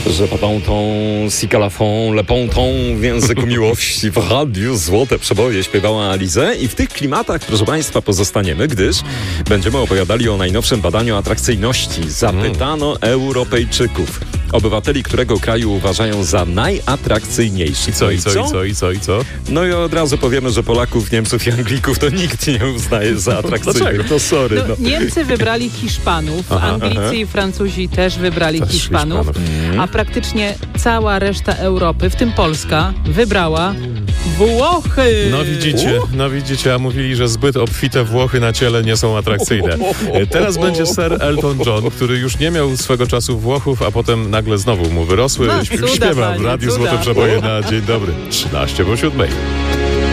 że Papanton, Sikalafon, Leponton w języku miłości w radiu Złote Przeboje śpiewała Alizée i w tych klimatach, proszę Państwa, pozostaniemy, gdyż będziemy opowiadali o najnowszym badaniu atrakcyjności. Zapytano Europejczyków, obywateli którego kraju uważają za najatrakcyjniejszy. I co? No i od razu powiemy, że Polaków, Niemców i Anglików to nikt nie uznaje za atrakcyjnych. Dlaczego? To sorry. Niemcy wybrali Hiszpanów, Anglicy i Francuzi też wybrali Hiszpanów, a praktycznie cała reszta Europy, w tym Polska, wybrała Włochy. No widzicie, a mówili, że zbyt obfite Włochy na ciele nie są atrakcyjne. Teraz będzie Sir Elton John, który już nie miał swego czasu Włochów, a potem nagle znowu mu wyrosły. Śpiewa w Radiu Złote Przeboje na Dzień Dobry. 13:07.